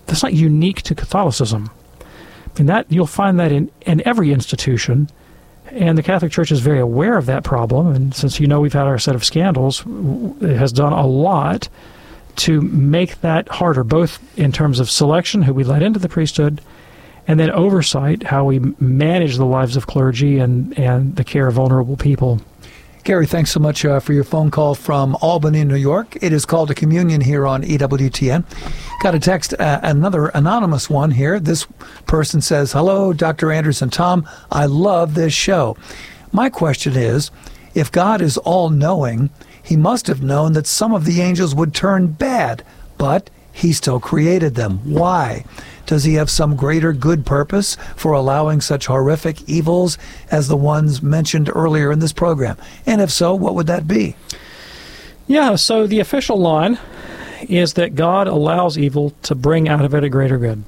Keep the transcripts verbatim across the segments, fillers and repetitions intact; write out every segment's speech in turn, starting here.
that's not unique to Catholicism. And that you'll find that in, in every institution, and the Catholic Church is very aware of that problem. And since you know we've had our set of scandals, it has done a lot to make that harder, both in terms of selection, who we let into the priesthood, and then oversight, how we manage the lives of clergy and, and the care of vulnerable people. Gary, thanks so much uh, for your phone call from Albany, New York. It is called a communion here on E W T N. Got a text, uh, another anonymous one here. This person says, "Hello, Doctor Anders and Tom. I love this show. My question is, if God is all-knowing, he must have known that some of the angels would turn bad, but he still created them. Why? Does he have some greater good purpose for allowing such horrific evils as the ones mentioned earlier in this program? And if so, what would that be?" Yeah, so the official line is that God allows evil to bring out of it a greater good.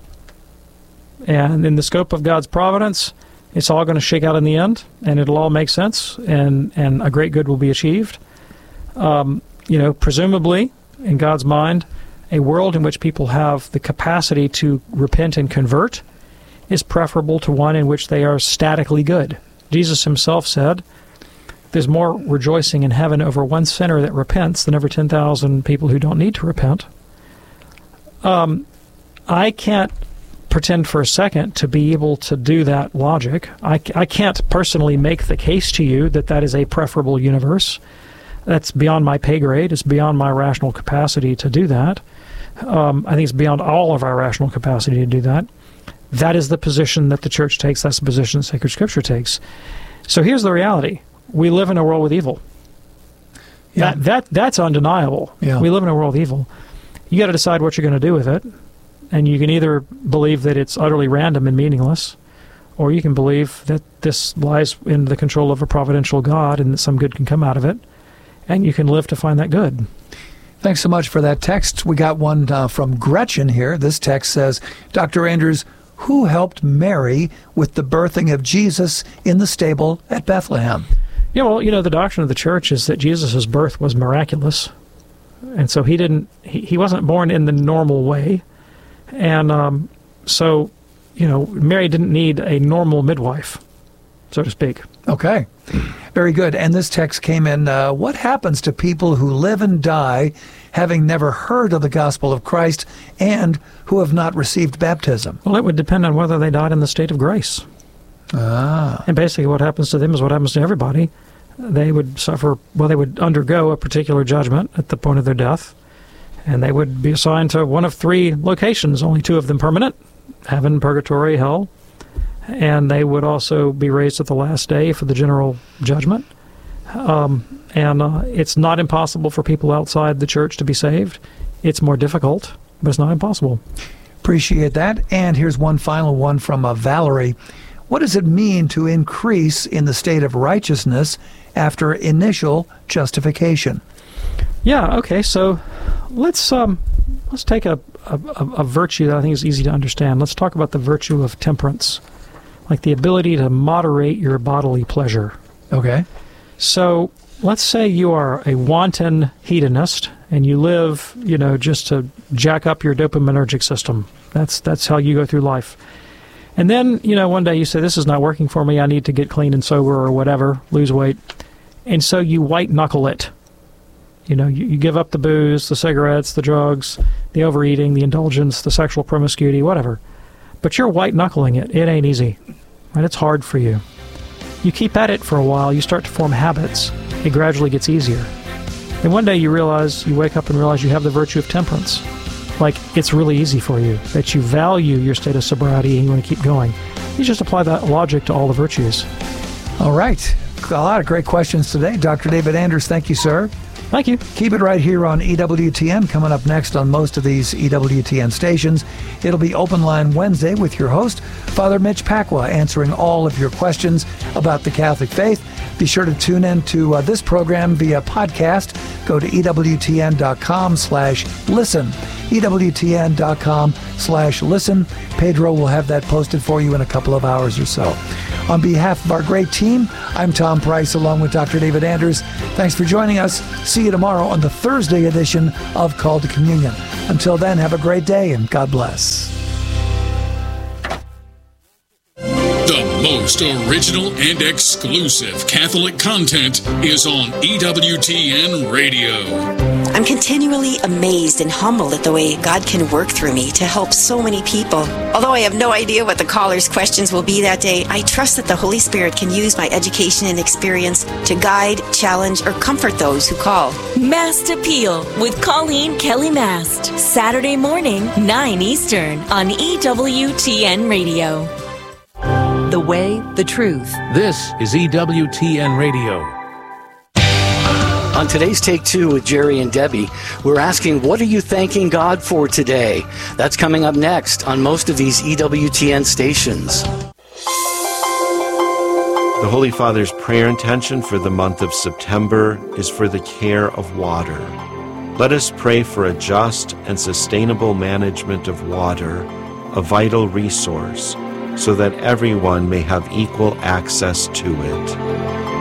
And in the scope of God's providence, it's all going to shake out in the end, and it'll all make sense, and, and a great good will be achieved. Um, you know, presumably, in God's mind, a world in which people have the capacity to repent and convert is preferable to one in which they are statically good. Jesus himself said, there's more rejoicing in heaven over one sinner that repents than over ten thousand people who don't need to repent. Um, I can't pretend for a second to be able to do that logic. I, I can't personally make the case to you that that is a preferable universe. That's beyond my pay grade. It's beyond my rational capacity to do that. Um, I think it's beyond all of our rational capacity to do that. That is the position that the Church takes. That's the position that Sacred Scripture takes. So here's the reality. We live in a world with evil. Yeah. That, that That's undeniable. Yeah. We live in a world with evil. You got to decide what you're going to do with it. And you can either believe that it's utterly random and meaningless, or you can believe that this lies in the control of a providential God and that some good can come out of it. And you can live to find that good. Thanks so much for that text. We got one uh, from Gretchen here. This text says, Doctor Anders, who helped Mary with the birthing of Jesus in the stable at Bethlehem? Yeah, well, you know, the doctrine of the Church is that Jesus' birth was miraculous. And so he didn't, he, he wasn't born in the normal way. And um, so, you know, Mary didn't need a normal midwife, so to speak. Okay. Very good. And this text came in, uh, what happens to people who live and die having never heard of the gospel of Christ and who have not received baptism? Well, it would depend on whether they died in the state of grace. Ah. And basically what happens to them is what happens to everybody. They would suffer, well, they would undergo a particular judgment at the point of their death, and they would be assigned to one of three locations, only two of them permanent, heaven, purgatory, hell. And they would also be raised at the last day for the general judgment. Um, and uh, it's not impossible for people outside the Church to be saved. It's more difficult, but it's not impossible. Appreciate that. And here's one final one from uh, Valerie. What does it mean to increase in the state of righteousness after initial justification? Yeah, okay, so let's um, let's take a, a, a virtue that I think is easy to understand. Let's talk about the virtue of temperance, like the ability to moderate your bodily pleasure. Okay. So let's say you are a wanton hedonist and you live, you know, just to jack up your dopaminergic system. That's that's how you go through life. And then, you know, one day you say, this is not working for me. I need to get clean and sober or whatever, lose weight. And so you white-knuckle it. You know, you, you give up the booze, the cigarettes, the drugs, the overeating, the indulgence, the sexual promiscuity, whatever. But you're white-knuckling it. It ain't easy. Right? It's hard for you. You keep at it for a while. You start to form habits. It gradually gets easier. And one day you realize, you wake up and realize you have the virtue of temperance. Like, it's really easy for you, that you value your state of sobriety and you want to keep going. You just apply that logic to all the virtues. All right. A lot of great questions today. Doctor David Anders, thank you, sir. Thank you. Keep it right here on E W T N. Coming up next on most of these E W T N stations, it'll be Open Line Wednesday with your host, Father Mitch Pacwa, answering all of your questions about the Catholic faith. Be sure to tune in to uh, this program via podcast. Go to EWTN.com slash listen. EWTN.com slash listen. Pedro will have that posted for you in a couple of hours or so. On behalf of our great team, I'm Tom Price along with Doctor David Anders. Thanks for joining us. See you tomorrow on the Thursday edition of Call to Communion. Until then, have a great day and God bless. The most original and exclusive Catholic content is on E W T N Radio. I'm continually amazed and humbled at the way God can work through me to help so many people. Although I have no idea what the callers' questions will be that day, I trust that the Holy Spirit can use my education and experience to guide, challenge, or comfort those who call. Mast Appeal with Colleen Kelly Mast. Saturday morning, nine Eastern on E W T N Radio. The way, the truth. This is E W T N Radio. On today's Take Two with Jerry and Debbie, we're asking, what are you thanking God for today? That's coming up next on most of these E W T N stations. The Holy Father's prayer intention for the month of September is for the care of water. Let us pray for a just and sustainable management of water, a vital resource, so that everyone may have equal access to it.